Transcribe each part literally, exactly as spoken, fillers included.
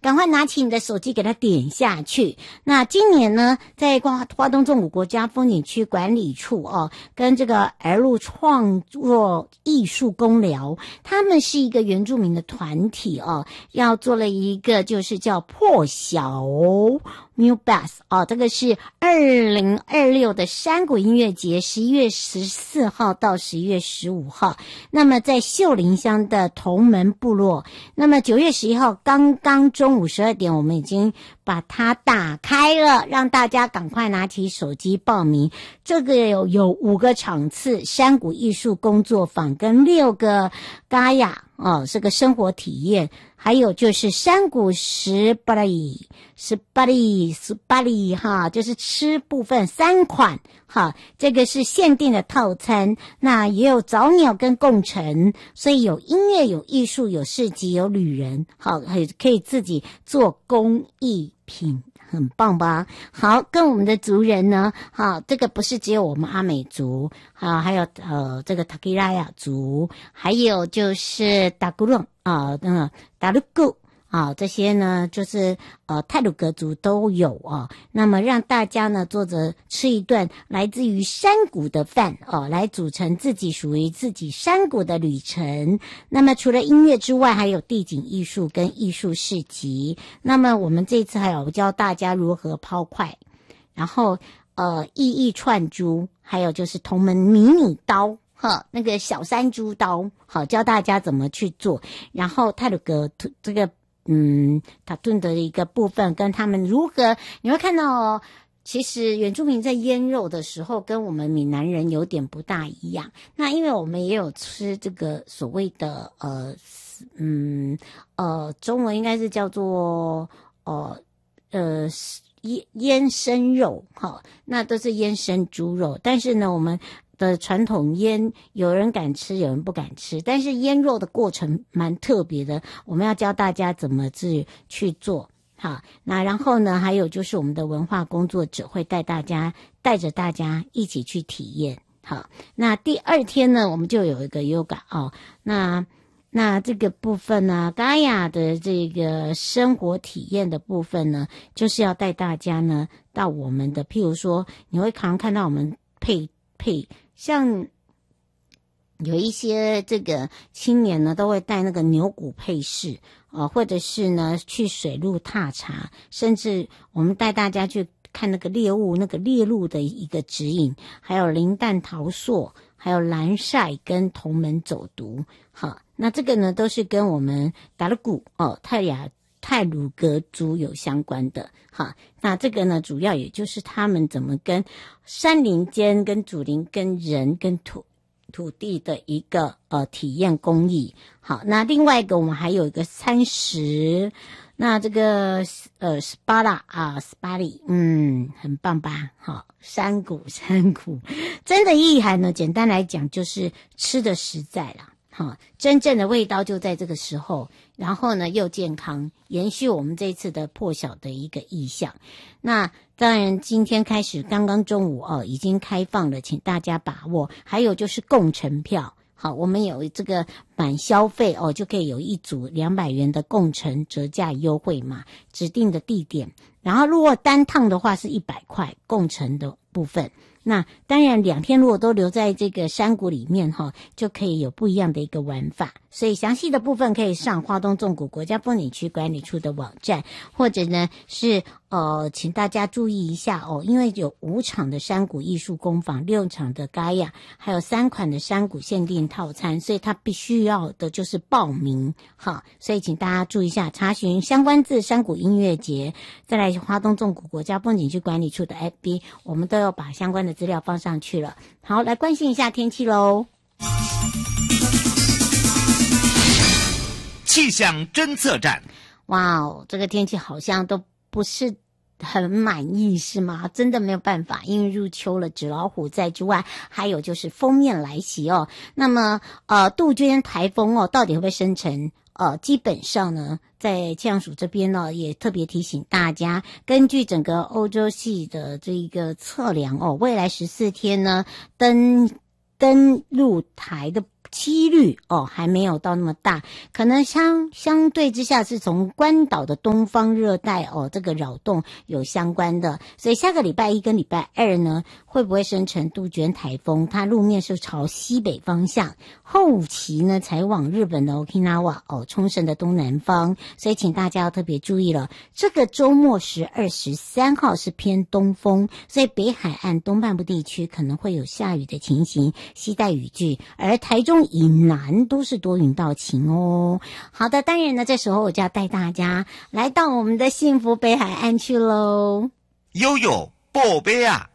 赶快拿起你的手机给它点下去。那今年呢，在花花东纵谷国家风景区管理处哦，跟这个儿路创作艺术工寮，他们是一个原住民的团体哦，要做了一个就是叫破晓 Mu Bass 哦，这个是二零二六的山谷音乐节，十一月十四号到十一月十五号。那么在秀林乡的同门部落，那么九月十一号刚刚中午十二点，我们已经把它打开了，让大家赶快拿起手机报名。这个有有五个场次，山谷艺术工作坊跟六个嘎雅哦，是个生活体验。还有就是山谷十巴里十巴里十巴里哈，就是吃部分三款哈，这个是限定的套餐。那也有早鸟跟共乘，所以有音乐有艺术有市集有旅人，好，可以自己做工艺品，很棒吧？好，跟我们的族人呢，好，这个不是只有我们阿美族，好，还有呃这个塔基拉雅族，还有就是达古隆啊，那个达鲁古啊，这些呢就是呃太鲁阁族都有啊。那么让大家呢坐着吃一顿来自于山谷的饭哦，来组成自己属于自己山谷的旅程。那么除了音乐之外，还有地景艺术跟艺术市集。那么我们这次还有教大家如何抛块，然后呃意义串珠，还有就是同门迷你刀。好，那个小山猪刀，好，教大家怎么去做。然后太鲁阁这个嗯塔顿的一个部分，跟他们如何，你会看到哦，其实原住民在腌肉的时候跟我们闽南人有点不大一样。那因为我们也有吃这个所谓的呃嗯呃中文应该是叫做呃呃腌腌生肉，好，那都是腌生猪肉。但是呢，我们的传统腌，有人敢吃，有人不敢吃。但是腌肉的过程蛮特别的，我们要教大家怎么去去做。好，那然后呢，还有就是我们的文化工作者会带大家，带着大家一起去体验。好，那第二天呢，我们就有一个 yoga 哦，那那这个部分呢，嘎雅的这个生活体验的部分呢，就是要带大家呢到我们的，譬如说，你会常看到我们配配。像有一些这个青年呢，都会带那个牛骨配饰啊、呃，或者是呢去水路踏查，甚至我们带大家去看那个猎物，那个猎鹿的一个指引，还有林蛋桃塑，还有蓝晒跟同门走读。好，那这个呢都是跟我们达鲁古哦泰雅太鲁阁族有相关的。好，那这个呢主要也就是他们怎么跟山林间跟祖灵跟人跟土土地的一个呃体验工艺。好，那另外一个我们还有一个餐食，那这个呃 S P A 啦啊 S P A 里，嗯，很棒吧？好，山谷山谷真的意涵呢，简单来讲就是吃的实在啦。好，真正的味道就在这个时候，然后呢又健康，延续我们这次的破晓的一个意向。那当然今天开始刚刚中午哦已经开放了，请大家把握。还有就是共乘票，好，我们有这个满消费哦就可以有一组两百元的共乘折价优惠码，指定的地点。然后如果单趟的话是一百块共乘的部分。那当然两天如果都留在这个山谷里面哈，就可以有不一样的一个玩法。所以详细的部分可以上花东纵谷国家风景区管理处的网站，或者呢是呃请大家注意一下哦，因为有五场的山谷艺术工坊，六场的嘎雅，还有三款的山谷限定套餐，所以它必须要的就是报名哈。所以请大家注意一下，查询相关字山谷音乐节，再来花东纵谷国家风景区管理处的 F B， 我们都有把相关的资料放上去了。好，来关心一下天气咯。 气象侦测站。 哇哦，这个天气好像都不是很满意是吗？真的没有办法，因为入秋了，纸老虎在之外，还有就是锋面来袭哦。那么呃，杜鹃台风哦，到底会不会生成？呃，基本上呢，在气象署这边呢，也特别提醒大家，根据整个欧洲系的这一个测量哦，未来十四天呢，登登陆台的几率哦还没有到那么大，可能相相对之下是从关岛的东方热带哦这个扰动有相关的，所以下个礼拜一跟礼拜二呢，会不会生成杜鹃台风？它路面是朝西北方向，后期呢才往日本的 Okinawa 哦冲绳的东南方，所以请大家要特别注意了。这个周末十二、十三号是偏东风，所以北海岸东半部地区可能会有下雨的情形，携带雨具，而台中以南都是多云到晴哦。好的，当然呢，这时候我就要带大家来到我们的幸福北海岸去喽。 悠悠宝贝啊！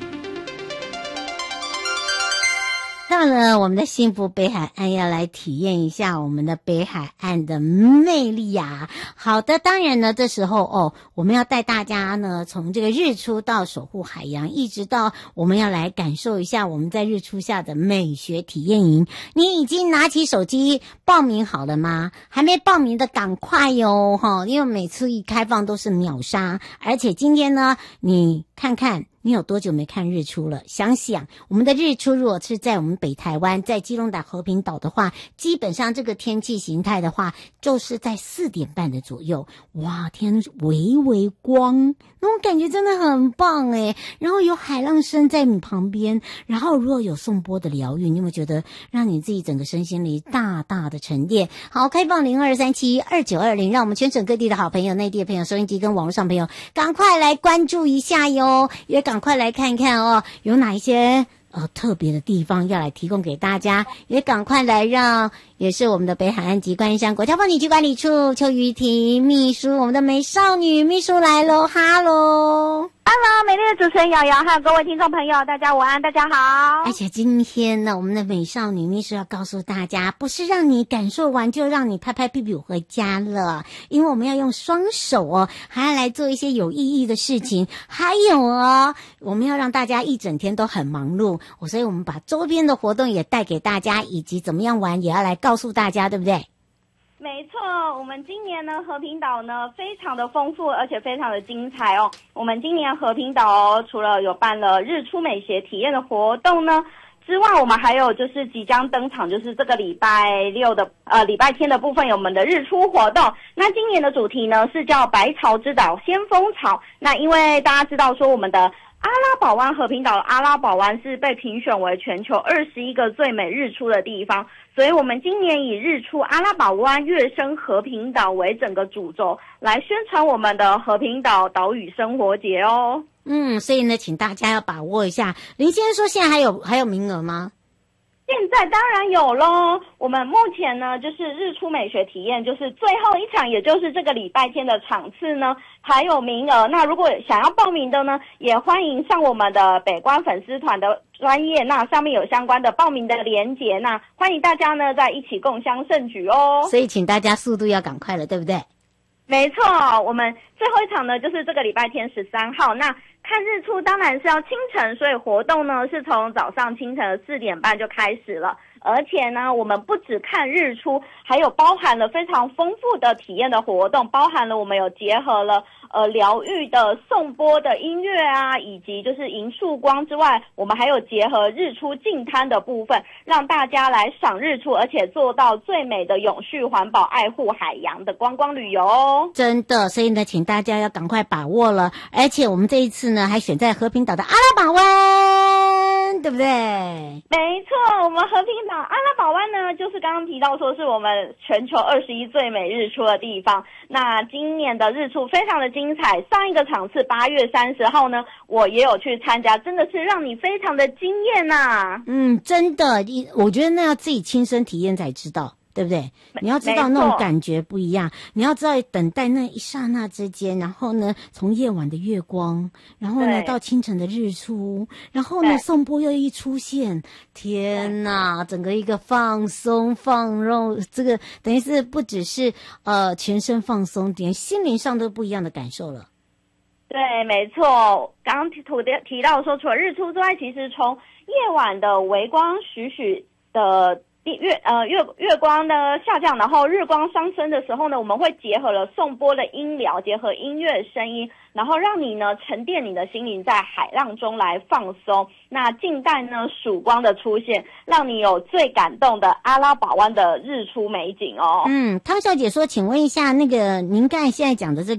那么呢，我们的幸福北海岸要来体验一下我们的北海岸的魅力呀、啊。好的，当然呢，这时候哦，我们要带大家呢，从这个日出到守护海洋，一直到我们要来感受一下我们在日出下的美学体验营。你已经拿起手机报名好了吗？还没报名的赶快哟，哈，因为每次一开放都是秒杀，而且今天呢，你看看。你有多久没看日出了？想想我们的日出，如果是在我们北台湾，在基隆岛、和平岛的话，基本上这个天气形态的话，就是在四点半的左右。哇，天微微光，那种感觉真的很棒诶。然后有海浪声在你旁边，然后如果有颂钵的疗愈，你有没有觉得让你自己整个身心里大大的沉淀？好，开放零二三七二九二零，让我们全省各地的好朋友、内地的朋友、收音机跟网络上朋友，赶快来关注一下哟，也赶快来看看哦，有哪一些呃特别的地方要来提供给大家，也赶快来让也是我们的北海岸及观音山国家风景区管理处邱瑜婷秘书，我们的美少女秘书来喽，哈喽。 Hello， 美丽的主持人瑶瑶，还有各位听众朋友，大家午安，大家好。 而且今天呢，我们的美少女秘书要告诉大家，不是让你感受完就让你拍拍屁股回家了，因为我们要用双手哦，还要来做一些有意义的事情，还有哦，我们要让大家一整天都很忙碌，所以我们把周边的活动也带给大家，以及怎么样玩也要来告诉大家，对不对？ 没错，我们今年呢和平岛呢非常的丰富，而且非常的精彩哦。我们今年和平岛哦，除了有办了日出美学体验的活动呢之外，我们还有就是即将登场，就是这个礼拜六的呃礼拜天的部分有我们的日出活动。那今年的主题呢是叫百草之岛先锋草。那因为大家知道说我们的阿拉堡湾和平岛的阿拉堡湾是被评选为全球二十一个最美日出的地方，所以我们今年以日出阿拉堡湾跃升和平岛为整个主轴，来宣传我们的和平岛岛屿生活节哦。 嗯，所以呢，请大家要把握一下。林先生说现在还有还有名额吗？ 现在当然有咯，我们目前呢就是日出美学体验，就是最后一场，也就是这个礼拜天的场次呢还有名额。那如果想要报名的呢，也欢迎上我们的北关粉丝团的专页，那上面有相关的报名的连结，那欢迎大家呢在一起共襄盛举哦。 所以请大家速度要赶快了，对不对？ 没错，我们最后一场呢就是这个礼拜天十三号，那看日出当然是要清晨，所以活动呢是从早上清晨的四点半就开始了。而且呢，我们不只看日出，还有包含了非常丰富的体验的活动，包含了我们有结合了呃疗愈的颂钵的音乐啊，以及就是迎曙光之外，我们还有结合日出净滩的部分，让大家来赏日出，而且做到最美的永续环保、爱护海洋的观光旅游哦。 真的，所以呢，请大家要赶快把握了。而且我们这一次呢，还选在和平岛的阿拉堡湾，对不对？ 没错，我们和平岛阿拉堡湾呢，就是刚刚提到说是我们全球二十一最美日出的地方。那今年的日出非常的精彩，上一个场次八月三十号呢，我也有去参加，真的是让你非常的惊艳呐。 嗯，真的，我觉得那要自己亲身体验才知道。对不对？你要知道那种感觉不一样，你要知道等待那一刹那之间，然后呢，从夜晚的月光，然后呢到清晨的日出，然后呢颂钵又一出现，天哪，整个一个放松放肉，这个等于是不只是呃全身放松，连心灵上都不一样的感受了。 对，没错，刚刚提提到说，除了日出之外，其实从夜晚的微光徐徐的月呃月月光呢下降，然后日光上升的时候呢，我们会结合了颂钵的音疗，结合音乐声音，然后让你呢沉淀你的心灵在海浪中来放松。那静待呢曙光的出现，让你有最感动的阿拉堡湾的日出美景哦。 嗯，汤小姐说，请问一下，那个您刚才现在讲的这